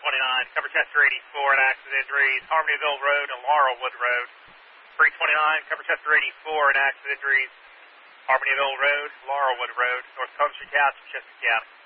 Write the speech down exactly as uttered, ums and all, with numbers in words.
twenty-nine, cover Chester eighty-four and accident injuries, Harmonyville Road and Laurelwood Road. three twenty-nine, cover Chester eighty-four and accident injuries, Harmonyville Road, Laurelwood Road, North Country Cast, Chester County.